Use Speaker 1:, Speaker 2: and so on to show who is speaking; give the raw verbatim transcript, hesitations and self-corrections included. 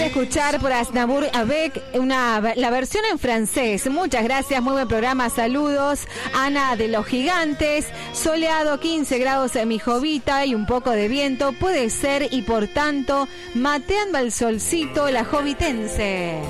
Speaker 1: Escuchar por Aznavour avec una, la versión en francés. Muchas gracias, muy buen programa, saludos. Ana de los Gigantes, soleado, quince grados en mi Jovita y un poco de viento, puede ser y por tanto mateando al solcito la jovitense.